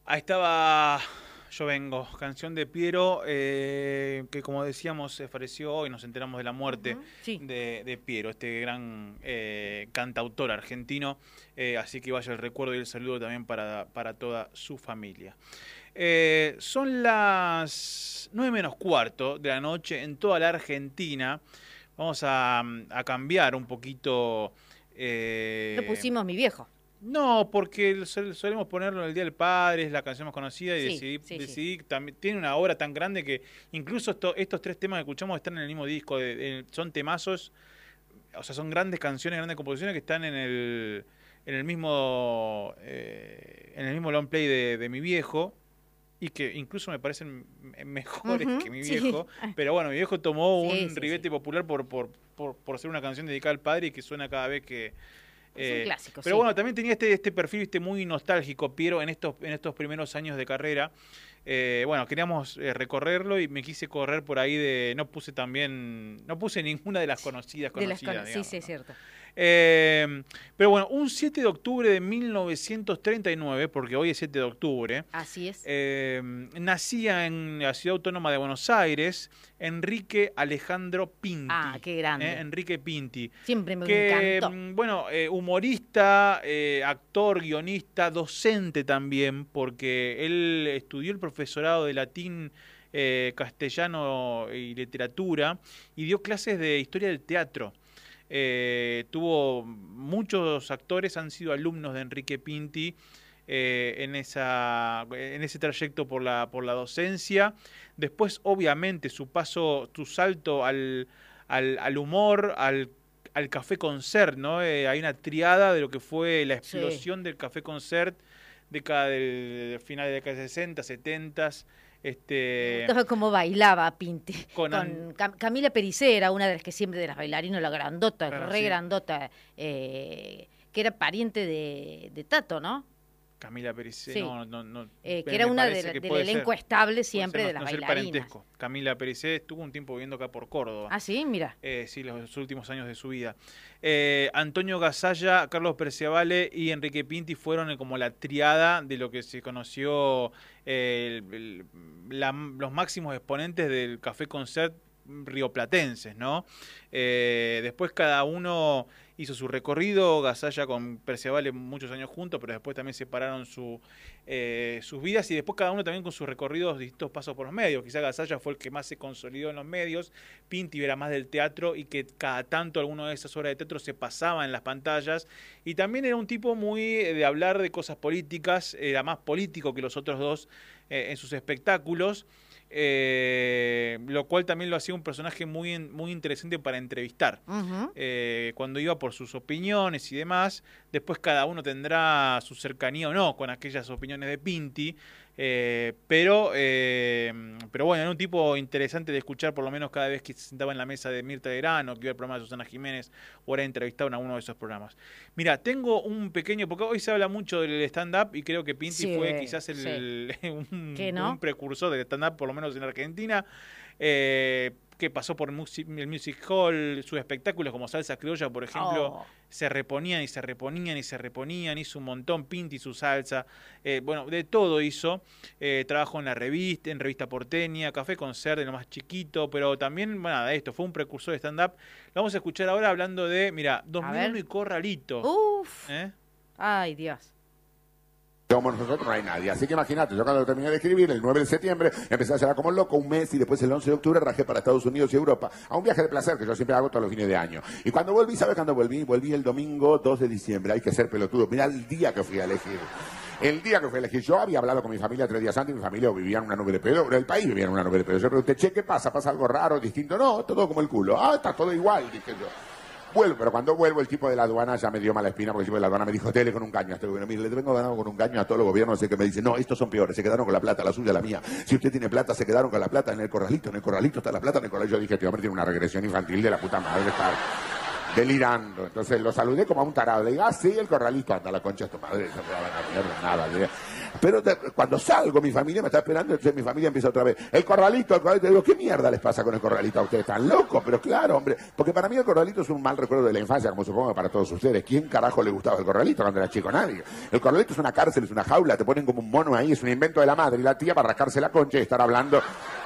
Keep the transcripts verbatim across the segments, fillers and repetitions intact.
Ahí estaba Yo Vengo, canción de Piero, eh, que como decíamos se falleció hoy, nos enteramos de la muerte Uh-huh. Sí. de, de Piero, este gran eh, cantautor argentino, eh, así que vaya el recuerdo y el saludo también para, para toda su familia. Eh, son las nueve menos cuarto de la noche en toda la Argentina. Vamos a, a cambiar un poquito. Eh, Lo pusimos mi viejo. No, porque solemos ponerlo en el Día del Padre, es la canción más conocida y Sí, decidí, sí, decidí también, tiene una obra tan grande que incluso esto, estos tres temas que escuchamos están en el mismo disco, de, de, son temazos, o sea, son grandes canciones, grandes composiciones que están en el, en el mismo eh, en el mismo long play de, de mi viejo y que incluso me parecen mejores Uh-huh. que mi Sí. viejo, pero bueno, mi viejo tomó Sí, un sí, ribete sí. popular por, por, por, por ser una canción dedicada al padre y que suena cada vez que Es un Eh, clásico, pero sí. bueno, también tenía este, este perfil este muy nostálgico, Piero, en estos, en estos primeros años de carrera. Eh, bueno, queríamos eh, recorrerlo y me quise correr por ahí de... No puse también... No puse ninguna de las conocidas, De las conocidas, con... digamos, Sí, sí, es ¿no? cierto. Eh, pero bueno, un siete de octubre de mil novecientos treinta y nueve, porque hoy es siete de octubre, Así es. eh, nacía en la ciudad autónoma de Buenos Aires Enrique Alejandro Pinti. Ah, qué grande. Eh, Enrique Pinti. Siempre me Que, encantó. bueno, eh, humorista, eh, actor, guionista, docente también, porque él estudió el profesorado de latín, eh, castellano y literatura y dio clases de historia del teatro. Eh, tuvo muchos actores, han sido alumnos de Enrique Pinti eh, en, esa, en ese trayecto por la, por la docencia. Después, obviamente, su paso, su salto al, al, al humor, al al Café Concert, ¿no? Eh, hay una triada de lo que fue la explosión sí. del Café Concert, década del final de la década de sesenta, setenta. Este, Entonces, cómo bailaba Pinti. Con, con Cam Camila Pericera, una de las que siempre de las bailarinas, la grandota, claro, re sí. grandota, eh, que era pariente de, de Tato, ¿no? Camila Pericera, sí. no, no, no. Eh, que era una de la, del elenco ser, estable siempre ser, de las no bailarinas. Parentesco. Camila Pericera estuvo un tiempo viviendo acá por Córdoba. Ah, sí, mira. Eh, sí, los últimos años de su vida. Eh, Antonio Gasalla, Carlos Perciavale y Enrique Pinti fueron como la triada de lo que se conoció eh, el, el, la, los máximos exponentes del Café Concert rioplatenses, ¿no? Eh, después cada uno hizo su recorrido, Gasalla con Perciavale muchos años juntos, pero después también separaron su, eh, sus vidas y después cada uno también con sus recorridos, distintos pasos por los medios. Quizá Gasalla fue el que más se consolidó en los medios, Pinti era más del teatro y que cada tanto alguna de esas obras de teatro se pasaba en las pantallas y también era un tipo muy de hablar de cosas políticas, era más político que los otros dos eh, en sus espectáculos. Eh, lo cual también lo hacía un personaje muy, muy interesante para entrevistar. Uh-huh. eh, cuando iba por sus opiniones y demás, después cada uno tendrá su cercanía o no con aquellas opiniones de Pinti, eh, pero, eh, pero bueno, era un tipo interesante de escuchar por lo menos cada vez que se sentaba en la mesa de Mirta Legrand o que iba al programa de Susana Jiménez o era entrevistado en alguno de esos programas. Mira, tengo un pequeño, porque hoy se habla mucho del stand-up y creo que Pinti sí, fue quizás el, sí. un, no? un precursor del stand-up, por lo menos en Argentina, eh, que pasó por el Music Hall, sus espectáculos como Salsa Criolla, por ejemplo, oh. se reponían y se reponían y se reponían, hizo un montón, Pinti su salsa, eh, bueno, de todo hizo, eh, trabajó en la revista, en Revista Porteña, Café Concert, de lo más chiquito, pero también, bueno, esto, fue un precursor de stand-up. Lo vamos a escuchar ahora hablando de, mira, dos mil uno y Corralito. Uf, ¿Eh? Ay, Dios. Como nosotros no hay nadie, así que imagínate, yo cuando lo terminé de escribir el nueve de septiembre empecé a hacer como loco un mes y después el once de octubre rajé para Estados Unidos y Europa a un viaje de placer que yo siempre hago todos los fines de año. Y cuando volví, ¿sabes cuándo volví? Volví el domingo dos de diciembre, hay que ser pelotudo, mirá el día que fui a elegir. El día que fui a elegir, yo había hablado con mi familia tres días antes y mi familia vivía en una nube de pedo, el país vivía en una nube de pedo. Yo pregunté, che, ¿qué pasa? ¿Pasa algo raro, distinto? No, todo como el culo. Ah, está todo igual, dije yo. Vuelvo, pero cuando vuelvo el tipo de la aduana ya me dio mala espina porque el tipo de la aduana me dijo, dele con un caño a este gobierno. Mire, le vengo ganando con un caño a todos los gobiernos, sé que me dicen, no, estos son peores, se quedaron con la plata, la suya, la mía. Si usted tiene plata, se quedaron con la plata en el corralito, en el corralito está la plata, en el corralito. Yo dije, este hombre tiene una regresión infantil de la puta madre, está delirando. Entonces lo saludé como a un tarado, le digo, ah, sí, el corralito, anda la concha de tu madre, no me va a ganar nada. Pero de, cuando salgo, mi familia me está esperando, entonces mi familia empieza otra vez. El corralito, el corralito. Digo, ¿qué mierda les pasa con el corralito a ustedes? ¿Están locos? Pero claro, hombre. Porque para mí el corralito es un mal recuerdo de la infancia, como supongo que para todos ustedes. ¿Quién carajo le gustaba el corralito cuando era chico? Nadie. El corralito es una cárcel, es una jaula, te ponen como un mono ahí, es un invento de la madre y la tía para rascarse la concha y estar hablando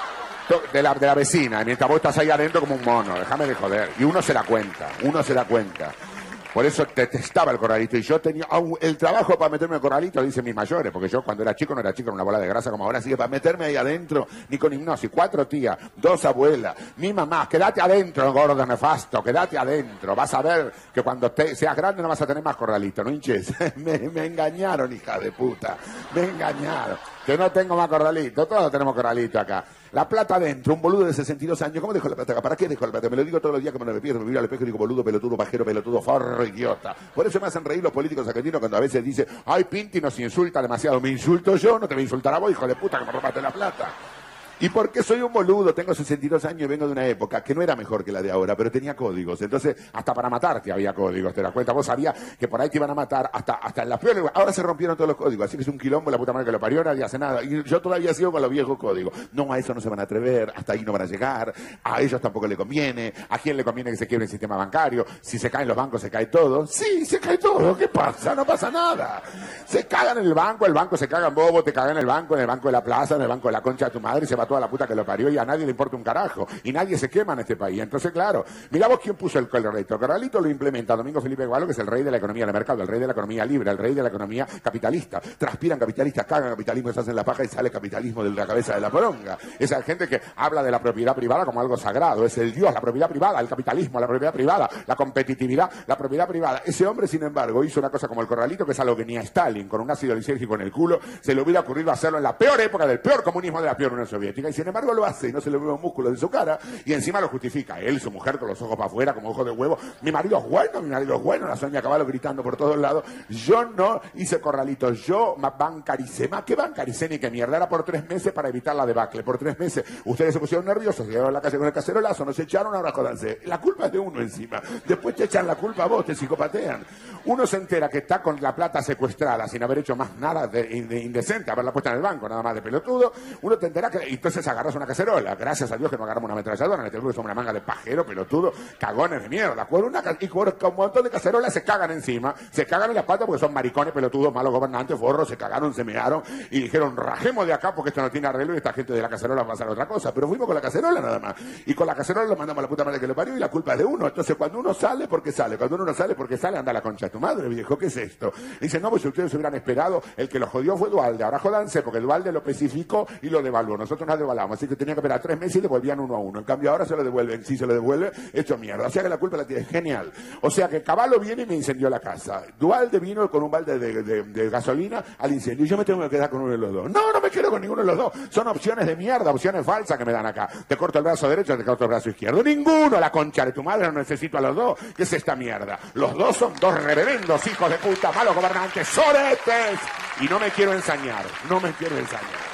de la, de la vecina, mientras vos estás ahí adentro como un mono. Déjame de joder. Y uno se da cuenta, uno se da cuenta. Por eso detestaba el corralito. Y yo tenía el trabajo para meterme en el corralito, dicen mis mayores, porque yo cuando era chico no era chico, era una bola de grasa como ahora, así que para meterme ahí adentro, ni con hipnosis, cuatro tías, dos abuelas, mi mamá, quédate adentro, gordo nefasto, quédate adentro, vas a ver que cuando te, seas grande no vas a tener más corralito, no hinches. me, me engañaron, hija de puta, me engañaron. Que no tengo más corralito, todos tenemos corralito acá. La plata adentro, un boludo de sesenta y dos años. ¿Cómo dejo la plata acá? ¿Para qué dejo la plata? Me lo digo todos los días que me lo repito, me miro al espejo y digo boludo, pelotudo, pajero, pelotudo, forro, idiota. Por eso me hacen reír los políticos argentinos cuando a veces dicen, ay, Pinti nos insulta demasiado. ¿Me insulto yo? No te voy a insultar a vos, hijo de puta, que me robaste la plata. ¿Y por qué soy un boludo? Tengo sesenta y dos años y vengo de una época que no era mejor que la de ahora, pero tenía códigos. Entonces, hasta para matarte había códigos, ¿te das cuenta? Vos sabías que por ahí te iban a matar hasta, hasta en las peores. Ahora se rompieron todos los códigos, así que es un quilombo, la puta madre que lo parió, nadie hace nada. Y yo todavía sigo con los viejos códigos. No, a eso no se van a atrever, hasta ahí no van a llegar, a ellos tampoco le conviene. ¿A quién le conviene que se quiebre el sistema bancario? Si se caen los bancos, se cae todo. Sí, se cae todo. ¿Qué pasa? No pasa nada. Se cagan en el banco, el banco se caga en bobo, te cagan en el banco, en el banco de la plaza, en el banco de la concha de tu madre y se va toda la puta que lo parió. Y a nadie le importa un carajo, y nadie se quema en este país. Entonces, claro, mirá vos quién puso el corralito. El corralito lo implementa Domingo Felipe Gualo, que es el rey de la economía del mercado, el rey de la economía libre, el rey de la economía capitalista. Transpiran capitalistas, cagan capitalismo, se hacen la paja y sale capitalismo de la cabeza de la poronga. Esa gente que habla de la propiedad privada como algo sagrado, es el Dios, la propiedad privada, el capitalismo, la propiedad privada, la competitividad, la propiedad privada. Ese hombre, sin embargo, hizo una cosa como el corralito, que es algo que ni a Stalin, con un ácido lisérgico en el culo, se le hubiera ocurrido hacerlo en la peor época del peor comunismo de la peor Unión Soviética, y sin embargo lo hace y no se le ve un músculo de su cara, y encima lo justifica. Él, su mujer, con los ojos para afuera, como ojos de huevo. Mi marido es bueno, mi marido es bueno, la Sonia Cavallo gritando por todos lados. Yo no hice corralito, yo bancaricé. ¿Más que bancaricé ni que mierda? Era por tres meses para evitar la debacle. Por tres meses ustedes se pusieron nerviosos, se llegaron a la calle con el cacerolazo, nos echaron, ahora jodanse. La culpa es de uno encima. Después te echan la culpa a vos, te psicopatean. Uno se entera que está con la plata secuestrada sin haber hecho más nada de, de indecente, haberla puesta en el banco, nada más de pelotudo. Uno te entera que, y entonces agarras una cacerola. Gracias a Dios que no agarramos una ametralladora, en este grupo somos una manga de pajero, pelotudo, cagones de mierda. Con una, y con un montón de cacerolas se cagan encima, se cagan en las patas porque son maricones, pelotudos, malos gobernantes, forros, se cagaron, se mearon y dijeron, rajemos de acá porque esto no tiene arreglo y esta gente de la cacerola va a hacer otra cosa. Pero fuimos con la cacerola nada más. Y con la cacerola lo mandamos a la puta madre que lo parió y la culpa es de uno. Entonces cuando uno sale, porque sale. Cuando uno no sale, porque sale, anda a la concha de tu madre, viejo. ¿Qué es esto? Dice, no, pues si ustedes hubieran esperado, el que lo jodió fue Dualde. Ahora jodanse porque Dualde lo especificó y lo devaluó. Nosotros no devaluamos, así que tenía que esperar tres meses y devolvían uno a uno. En cambio ahora se lo devuelven. Si se lo devuelve, hecho mierda. O sea que la culpa la tiene. Genial. O sea que Cavallo viene y me incendió la casa. Dualde vino con un balde de, de, de gasolina al incendio. Y yo me tengo que quedar con uno de los dos. No, no me quedo con ninguno de los dos. Son opciones de mierda, opciones falsas que me dan acá. Te corto el brazo derecho, te corto el brazo izquierdo. Ninguno, la concha de tu madre, no necesito a los dos. ¿Qué es esta mierda? Los dos son dos reverendos hijos de puta, malos gobernantes, soretes. Y no me quiero ensañar. No me quiero ensañar.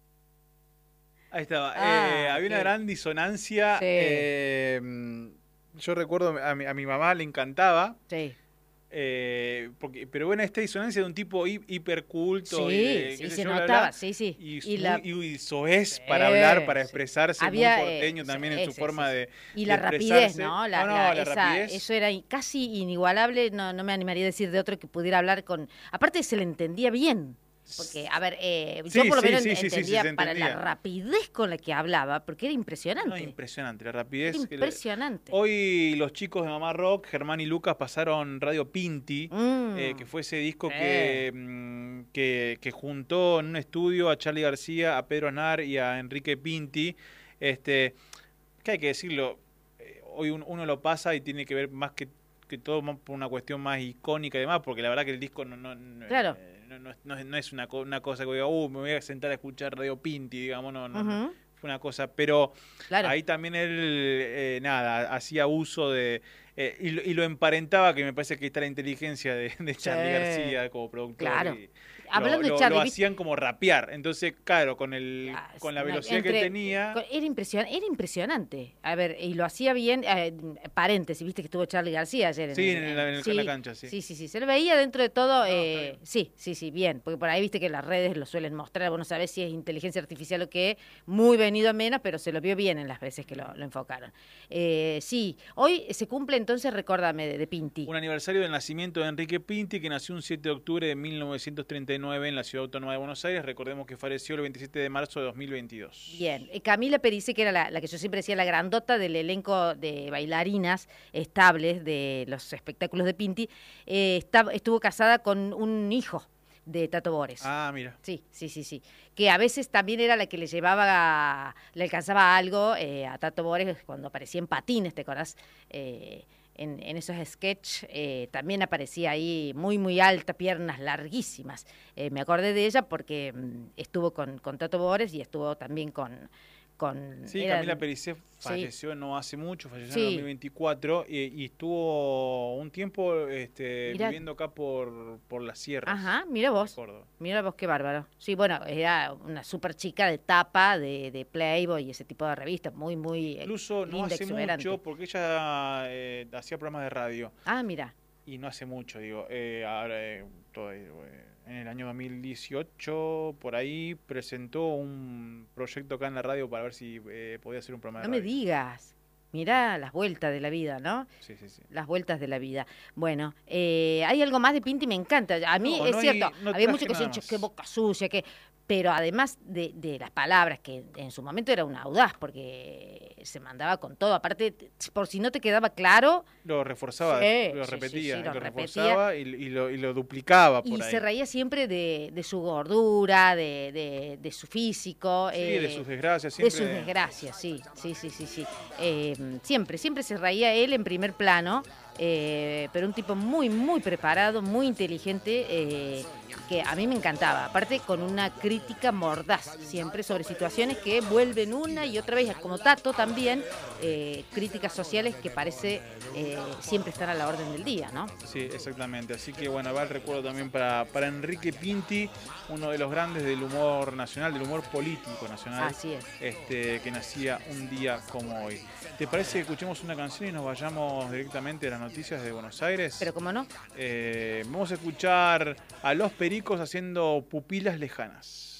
Ahí estaba. Ah, eh, había sí. una gran disonancia. Sí. Eh, yo recuerdo a mi, a mi mamá le encantaba. Sí. Eh, porque, pero bueno, esta disonancia de un tipo hi- hiperculto. Sí, y de, sí, qué sé se yo, bla, notaba, bla, sí, sí. Y, Y muy- la- y soez Sí, para hablar, para sí. expresarse, Había, muy porteño eh, también sí, en su sí, forma sí, sí. de Y de la rapidez, expresarse. ¿no? La, no, no, la- la esa- rapidez. Eso era i- casi inigualable, no, no me animaría a decir de otro que pudiera hablar con... Aparte se le entendía bien. Porque, a ver, eh, yo Sí, por lo sí, menos sí, sí, sí, entendía se para la entendía. rapidez con la que hablaba, porque era impresionante. No, impresionante, la rapidez. Era que le- impresionante. Hoy los chicos de Mamá Rock, Germán y Lucas, pasaron Radio Pinti, Mm. eh, que fue ese disco Sí. que, mm, que, que juntó en un estudio a Charly García, a Pedro Aznar y a Enrique Pinti. Este, que hay que decirlo, eh, hoy un- uno lo pasa y tiene que ver más que, que todo más por una cuestión más icónica y demás, porque la verdad que el disco no, no, no- Claro. eh, no, no, no es- no es una, co- una cosa que diga, uh, me voy a sentar a escuchar Radio Pinti, digamos, no, no, no. Ujú. Fue una cosa, pero Claro. ahí también él, eh, nada, hacía uso de, Eh, y, lo, y lo emparentaba, que me parece que está la inteligencia de, de Charly Sí. García como productor. Claro. Y Hablando lo, de lo- Charly, lo ¿viste? hacían como rapear. Entonces, claro, con el Ah, con la no, velocidad que entre- tenía. con- Era, impresion, era impresionante. A ver, y lo hacía bien. Eh, paréntesis, viste que estuvo Charly García ayer. En Sí, el- en la- en el- en la cancha, sí. Sí, sí, sí. Se lo veía dentro de todo. está eh, bien. sí, sí, sí, bien. Porque por ahí viste que las redes lo suelen mostrar. Vos no sabés si es inteligencia artificial o qué. Muy venido a menos, pero se lo vio bien en las veces que lo, lo enfocaron. Eh, sí, hoy se cumple entonces, recórdame, de, de Pinti. Un aniversario del nacimiento de Enrique Pinti, que nació un siete de octubre de mil novecientos treinta y nueve en la Ciudad Autónoma de Buenos Aires. Recordemos que falleció el veintisiete de marzo de dos mil veintidós. Bien, eh, Camila Perice, que era la, la que yo siempre decía, la grandota del elenco de bailarinas estables de los espectáculos de Pinti, eh, está- estuvo casada con un hijo de Tato Bores. Ah, mira. Sí, sí, sí, sí. Que a veces también era la que le llevaba, le alcanzaba algo eh, a Tato Bores cuando aparecía en patines, ¿te acordás? Eh, en, en esos sketch eh, también aparecía ahí muy, muy alta, piernas larguísimas. Eh, me acordé de ella porque mm, estuvo con, con Tato Bores y estuvo también con... con Sí, era- Camila Pericé falleció no hace mucho, falleció Sí. en dos mil veinticuatro y, y estuvo un tiempo este, Mirá. viviendo acá por, por las sierras. Ajá, mira vos. de Córdoba. Mira vos qué bárbaro. Sí, bueno, era una super chica de tapa, de, de Playboy y ese tipo de revistas, muy, muy eh, Incluso no linda, hace exuberante. mucho, porque ella eh, hacía programas de radio. Ah, mira. Y no hace mucho, digo, eh, ahora, eh, todo, eh, en el año dos mil dieciocho, por ahí, presentó un proyecto acá en la radio para ver si eh, podía hacer un programa de No me radio. digas. Mirá las vueltas de la vida, ¿no? Sí, sí, sí. Las vueltas de la vida. Bueno, eh, hay algo más de Pinti, me encanta. A mí No, es no hay- cierto, no había traje muchos que nada decían, "Che, más". qué boca sucia, que... Pero además de, de las palabras, que en su momento era una audaz, porque se mandaba con todo. Aparte, t- por si no te quedaba claro, Lo reforzaba, Sí, lo sí, repetía, sí, sí, lo lo repetía. reforzaba y, y lo, y lo duplicaba por y ahí. se reía siempre de, de su gordura, de, de, de su físico. Sí, eh, de sus desgracias. De Siempre, sus desgracias, sí, sí, sí, sí, sí. Eh, siempre, siempre se reía él en primer plano, eh, pero un tipo muy, muy preparado, muy inteligente, eh, que a mí me encantaba. Aparte, con una crítica mordaz, siempre sobre situaciones que vuelven una y otra vez, como Tato también, eh, críticas sociales que parece eh, siempre están a la orden del día, ¿no? Sí, exactamente. Así que bueno, va el recuerdo también para, para Enrique Pinti, uno de los grandes del humor nacional, del humor político nacional. Así es. Este, que nacía un día como hoy. ¿Te parece que escuchemos una canción y nos vayamos directamente a las noticias de Buenos Aires? Pero como no, Eh, vamos a escuchar a Los Pericos haciendo Pupilas Lejanas.